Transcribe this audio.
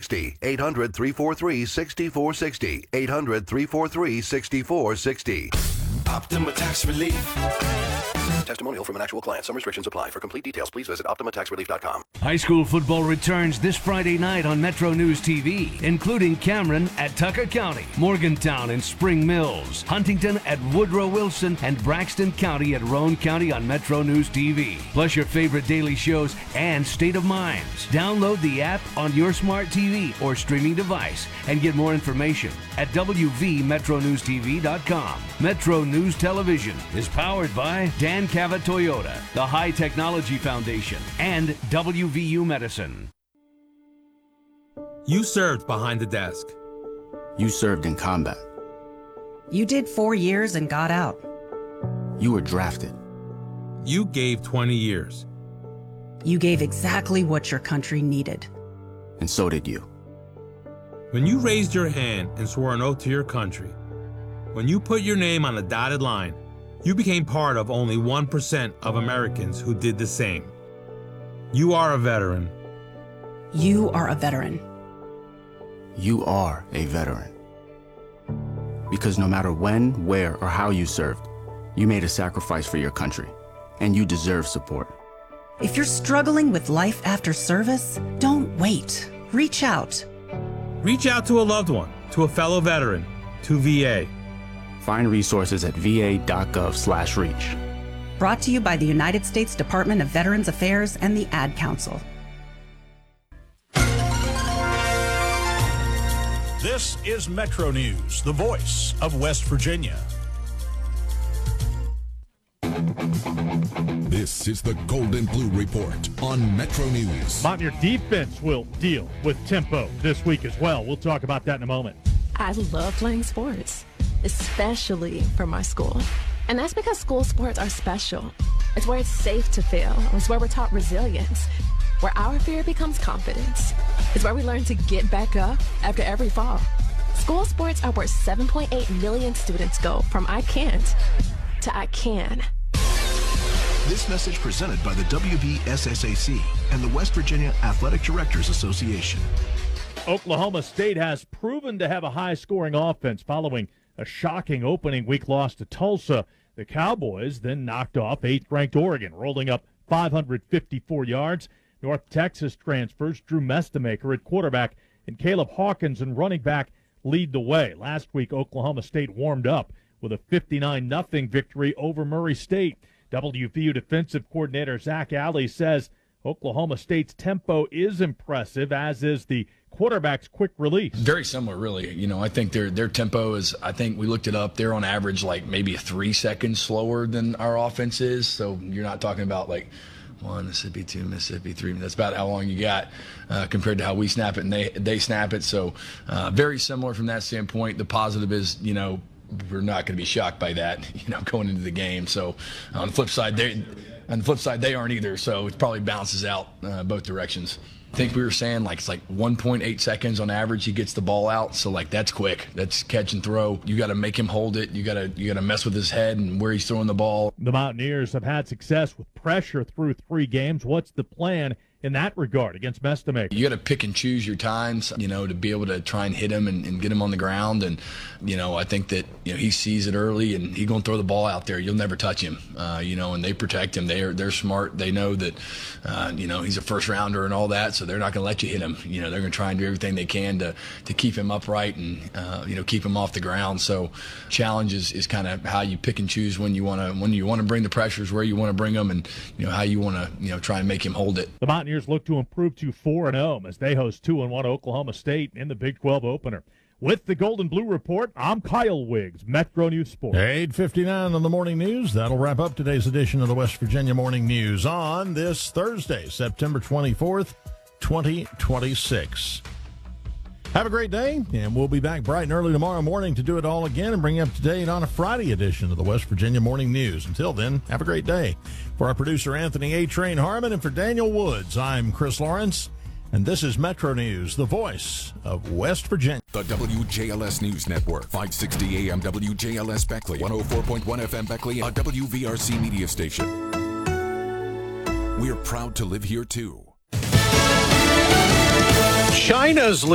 800-343-6460. 800-343-6460. 800-343-6460. Optima Tax Relief. Testimonial from an actual client. Some restrictions apply. For complete details, please visit OptimaTaxRelief.com. High school football returns this Friday night on Metro News TV, including Cameron at Tucker County, Morgantown and Spring Mills, Huntington at Woodrow Wilson, and Braxton County at Roane County on Metro News TV. Plus your favorite daily shows and State of Minds. Download the app on your smart TV or streaming device and get more information at WVMetroNewsTV.com. Metro News Television is powered by Dan Cava Toyota, the High Technology Foundation, and WVU Medicine. You served behind the desk. You served in combat. You did 4 years and got out. You were drafted. You gave 20 years. You gave exactly what your country needed. And so did you. When you raised your hand and swore an oath to your country, when you put your name on a dotted line, you became part of only 1% of Americans who did the same. You are a veteran. You are a veteran. You are a veteran. Because no matter when, where, or how you served, you made a sacrifice for your country, and you deserve support. If you're struggling with life after service, don't wait. Reach out. Reach out to a loved one, to a fellow veteran, to VA. Find resources at va.gov/reach. Brought to you by the United States Department of Veterans Affairs and the Ad Council. This is Metro News, the voice of West Virginia. This is the Golden Blue Report on Metro News. Mountaineer defense will deal with tempo this week as well. We'll talk about that in a moment. I love playing sports, especially for my school. And that's because school sports are special. It's where it's safe to fail. It's where we're taught resilience, where our fear becomes confidence. It's where we learn to get back up after every fall. School sports are where 7.8 million students go from I can't to I can. This message presented by the WVSSAC and the West Virginia Athletic Directors Association. Oklahoma State has proven to have a high-scoring offense following a shocking opening week loss to Tulsa. The Cowboys then knocked off 8th-ranked Oregon, rolling up 554 yards. North Texas transfers Drew Mestamaker at quarterback and Caleb Hawkins and running back lead the way. Last week, Oklahoma State warmed up with a 59-0 victory over Murray State. WVU defensive coordinator Zach Alley says Oklahoma State's tempo is impressive, as is the quarterback's quick release. Very similar, really. You know, I think their tempo is, I think we looked it up, they're on average like maybe 3 seconds slower than our offense is. So you're not talking about like 1 Mississippi, 2 Mississippi, 3. That's about how long you got compared to how we snap it and they snap it. So very similar from that standpoint. The positive is, you know, we're not going to be shocked by that, you know, going into the game. So on the flip side, they aren't either. So it probably balances out both directions. I think we were saying like it's like 1.8 seconds on average he gets the ball out. So like that's quick. That's catch and throw. You got to make him hold it. You got to mess with his head and where he's throwing the ball. The Mountaineers have had success with pressure through 3 games. What's the plan in that regard against Mestamaker? You got to pick and choose your times, you know, to be able to try and hit him and get him on the ground. And, you know, I think that, you know, he sees it early and he's going to throw the ball out there. You'll never touch him, you know, and they protect him. They're smart. They know that, you know, he's a first rounder and all that, so they're not going to let you hit him. You know, they're going to try and do everything they can to keep him upright and, you know, keep him off the ground. So challenge is kind of how you pick and choose when you want to bring the pressures, where you want to bring them, and, you know, how you want to, you know, try and make him hold it. The Mountaineers look to improve to 4-0 as they host 2-1 Oklahoma State in the Big 12 opener. With the Golden Blue Report, I'm Kyle Wiggs, Metro News Sports. 8:59 on the morning news. That'll wrap up today's edition of the West Virginia Morning News on this Thursday, September 24th, 2026. Have a great day, and we'll be back bright and early tomorrow morning to do it all again and bring you up to date on a Friday edition of the West Virginia Morning News. Until then, have a great day. For our producer, Anthony A. Train Harmon, and for Daniel Woods, I'm Chris Lawrence, and this is Metro News, the voice of West Virginia. The WJLS News Network, 560 AM WJLS Beckley, 104.1 FM Beckley, a WVRC media station. We're proud to live here, too. China's